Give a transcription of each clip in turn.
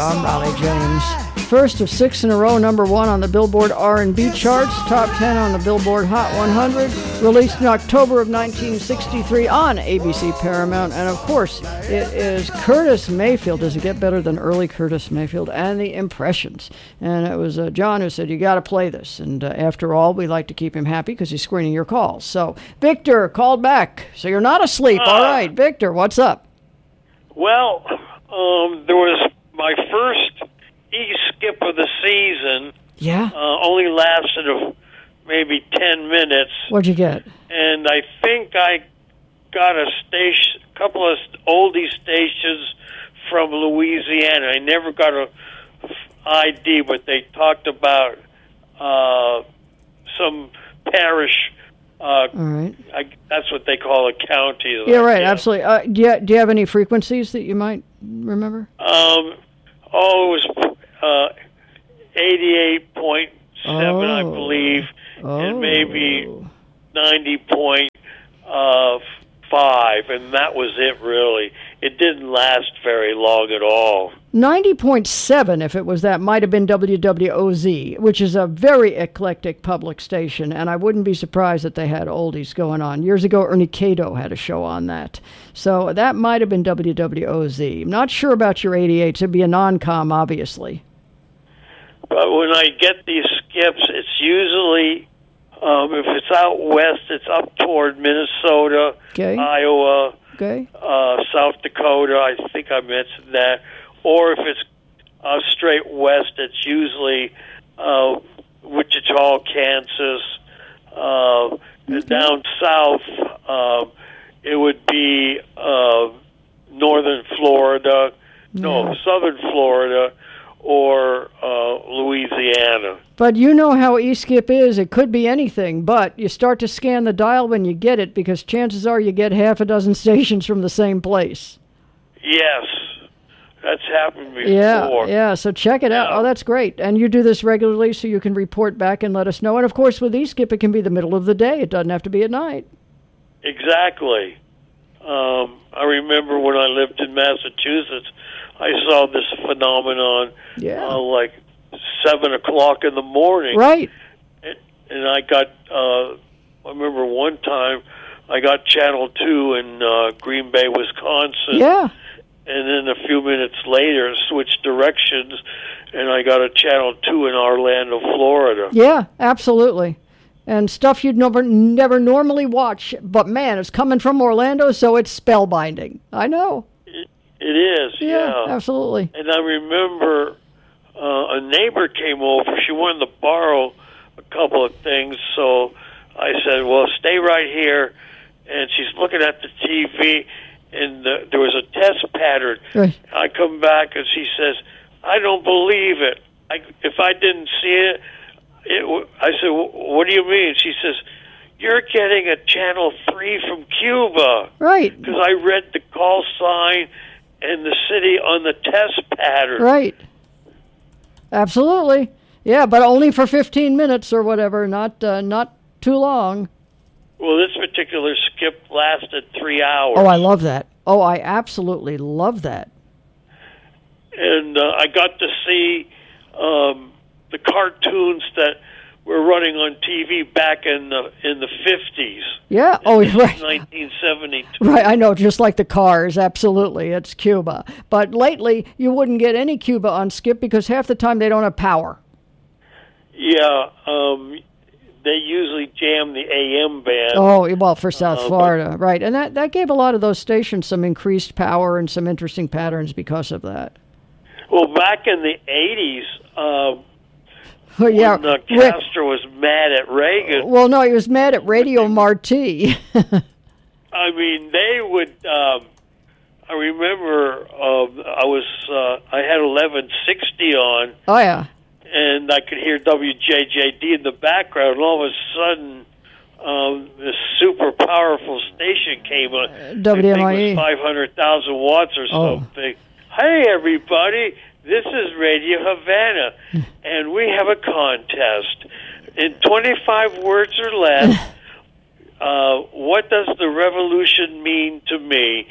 I'm Raleigh James. First of 6 in a row, number 1 on the Billboard R&B charts, top 10 on the Billboard Hot 100, released in October of 1963 on ABC Paramount, and of course, it is Curtis Mayfield. Does it get better than early Curtis Mayfield? And the Impressions. And it was John who said, you got to play this. And after all, we like to keep him happy because he's screening your calls. So, Victor called back. So you're not asleep. All right, Victor, what's up? Well, there was my first E-skip of the season. Yeah? Only lasted maybe 10 minutes. What'd you get? And I think I got a couple of oldie stations from Louisiana. I never got a ID, but they talked about some parish. All right. That's what they call a county. Yeah, right, absolutely. Do you have any frequencies that you might remember? It was 88.7, I believe, and maybe 90.5, and that was it, really. It didn't last very long at all. 90.7, if it was that, might have been WWOZ, which is a very eclectic public station, and I wouldn't be surprised that they had oldies going on. Years ago, Ernie Cato had a show on that. So that might have been WWOZ. I'm not sure about your 88s. It'd be a non-com, obviously. But when I get these skips, it's usually, if it's out west, it's up toward Minnesota, Iowa, South Dakota. I think I mentioned that. Or if it's straight west, it's usually Wichita, Kansas. And down south, it would be northern Florida, southern Florida, or Louisiana. But you know how E-skip is. It could be anything, but you start to scan the dial when you get it because chances are you get half a dozen stations from the same place. Yes. That's happened before. Yeah, so check it out. Oh, that's great. And you do this regularly so you can report back and let us know. And, of course, with E-skip, it can be the middle of the day. It doesn't have to be at night. Exactly. I remember when I lived in Massachusetts, I saw this phenomenon like 7 o'clock in the morning. Right. And I got, I remember one time I got Channel 2 in Green Bay, Wisconsin. Yeah. And then a few minutes later, switched directions, and I got a Channel 2 in Orlando, Florida. Yeah, absolutely. And stuff you'd never normally watch, but man, it's coming from Orlando, so it's spellbinding. I know. It is, yeah. Absolutely. And I remember a neighbor came over. She wanted to borrow a couple of things, so I said, well, stay right here. And she's looking at the TV, and there was a test pattern. Right. I come back, and she says, I don't believe it. If I didn't see it, I said, what do you mean? She says, you're getting a Channel 3 from Cuba. Right. Because I read the call sign and the city on the test pattern. Right. Absolutely. Yeah, but only for 15 minutes or whatever, not too long. Well, this particular skip lasted 3 hours. Oh, I love that. Oh, I absolutely love that. And I got to see the cartoons that were running on TV back in the 50s. Yeah. Oh, right. 1972. Right. I know. Just like the Cars. Absolutely. It's Cuba. But lately, you wouldn't get any Cuba on Skip because half the time they don't have power. Yeah. They usually jam the AM band. Oh, well, for South Florida. Right. And that gave a lot of those stations some increased power and some interesting patterns because of that. Well, back in the 80s, when Castro was mad at Reagan. Well, no, he was mad at Radio Marti. I mean, they would. I remember I had 1160 on. Oh yeah. And I could hear WJJD in the background. And all of a sudden, this super powerful station came on. WMIE. I think it was 500,000 watts or something. Hey, everybody. This is Radio Havana, and we have a contest. In 25 words or less, what does the revolution mean to me?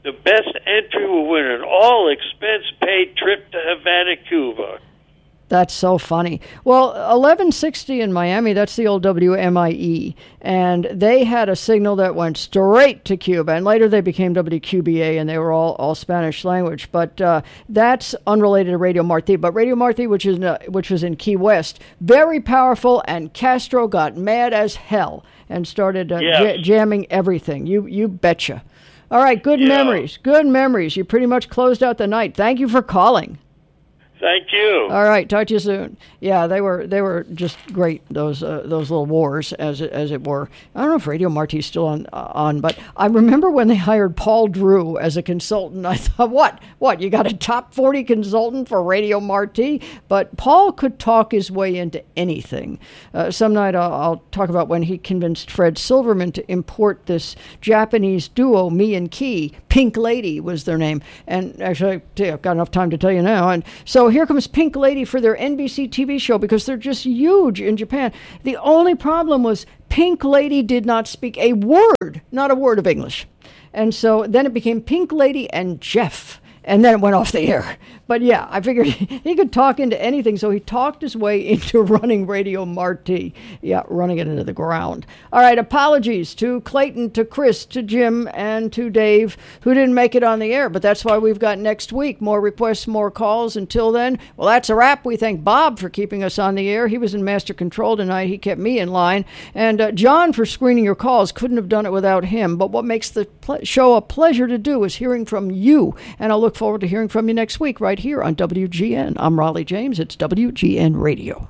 The best entry will win an all-expense-paid trip to Havana, Cuba. That's so funny. Well, 1160 in Miami, that's the old WMIE, and they had a signal that went straight to Cuba, and later they became WQBA, and they were all Spanish language. But that's unrelated to Radio Marti. But Radio Marti, which was in Key West, very powerful, and Castro got mad as hell and started jamming everything. You betcha. All right, good memories. Good memories. You pretty much closed out the night. Thank you for calling. Thank you. All right, talk to you soon. Yeah, they were just great, those little wars as it were. I don't know if Radio Marti's still on, but I remember when they hired Paul Drew as a consultant. I thought, what? You got a top 40 consultant for Radio Marti? But Paul could talk his way into anything. Some night I'll talk about when he convinced Fred Silverman to import this Japanese duo, Me and Key. Pink Lady was their name, and actually I've got enough time to tell you now. And so here comes Pink Lady for their NBC TV show because they're just huge in Japan. The only problem was Pink Lady did not speak not a word of English. And so then it became Pink Lady and Jeff, and then it went off the air. But yeah, I figured he could talk into anything, so he talked his way into running Radio Marti. Yeah, running it into the ground. All right, apologies to Clayton, to Chris, to Jim, and to Dave, who didn't make it on the air, but that's why we've got next week. More requests, more calls. Until then, well, that's a wrap. We thank Bob for keeping us on the air. He was in master control tonight. He kept me in line. And John for screening your calls. Couldn't have done it without him. But what makes the show a pleasure to do is hearing from you. And I'll look forward to hearing from you next week, right here on WGN. I'm Raleigh James. It's WGN Radio.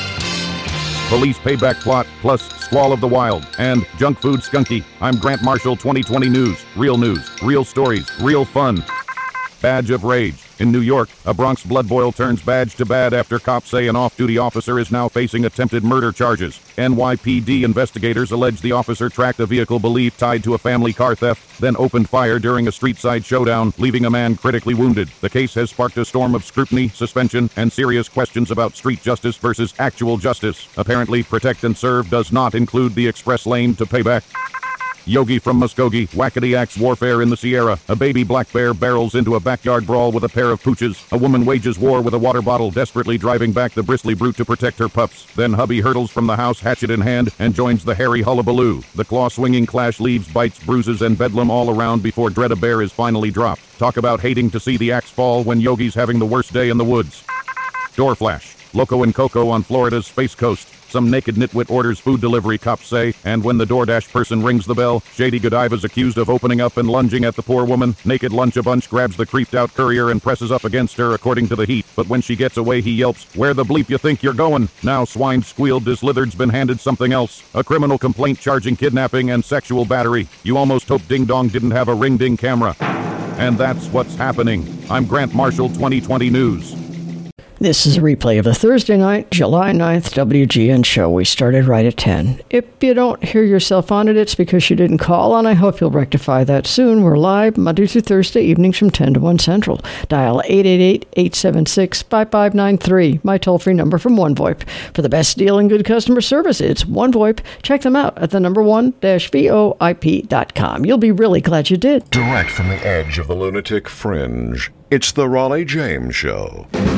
Police Payback Plot plus Squall of the Wild and Junk Food Skunky. I'm Grant Marshall, 2020 News, real stories, real fun. Badge of Rage. In New York, a Bronx blood boil turns badge to bad after cops say an off-duty officer is now facing attempted murder charges. NYPD investigators allege the officer tracked a vehicle believed tied to a family car theft, then opened fire during a street-side showdown, leaving a man critically wounded. The case has sparked a storm of scrutiny, suspension, and serious questions about street justice versus actual justice. Apparently, Protect and Serve does not include the express lane to payback. Yogi from Muskogee, Wackety Axe warfare in the Sierra. A baby black bear barrels into a backyard brawl with a pair of pooches. A woman wages war with a water bottle, desperately driving back the bristly brute to protect her pups. Then hubby hurtles from the house, hatchet in hand, and joins the hairy hullabaloo. The claw-swinging clash leaves bites, bruises, and bedlam all around before Dread-a-Bear is finally dropped. Talk about hating to see the axe fall when Yogi's having the worst day in the woods. Door Flash. Loco and Coco on Florida's Space Coast. Some naked nitwit orders food delivery, cops say, and when the DoorDash person rings the bell, Shady Godiva's accused of opening up and lunging at the poor woman. Naked Lunch-a-Bunch grabs the creeped-out courier and presses up against her according to the Heat, but when she gets away he yelps, "Where the bleep you think you're going?" Now Swine squealed this Lizard's been handed something else. A criminal complaint charging kidnapping and sexual battery. You almost hope Ding Dong didn't have a ring-ding camera. And that's what's happening. I'm Grant Marshall, 2020 News. This is a replay of the Thursday night, July 9th WGN show. We started right at 10. If you don't hear yourself on it, it's because you didn't call, and I hope you'll rectify that soon. We're live Monday through Thursday evenings from 10 to 1 Central. Dial 888-876-5593, my toll-free number from OneVoIP. For the best deal and good customer service, it's OneVoIP. Check them out at the number 1-VOIP.com. You'll be really glad you did. Direct from the edge of the lunatic fringe, it's the Raleigh James Show.